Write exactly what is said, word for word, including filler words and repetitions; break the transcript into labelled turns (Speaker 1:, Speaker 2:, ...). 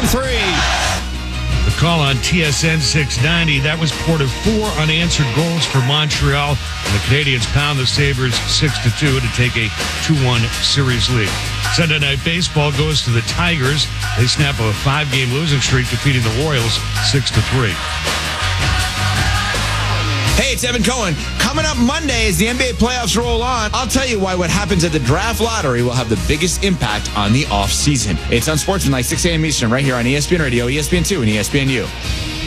Speaker 1: three.
Speaker 2: The call on T S N six ninety. That was Port of four unanswered goals for Montreal. And the Canadians pound the Sabres six to two to take a two one series lead. Sunday Night Baseball goes to the Tigers. They snap a five-game losing streak, defeating the Royals six to three.
Speaker 1: Hey, it's Evan Cohen. Coming up Monday as the N B A playoffs roll on, I'll tell you why what happens at the draft lottery will have the biggest impact on the offseason. It's on Sportsman like six a.m. Eastern right here on E S P N Radio, E S P N two, and E S P N U.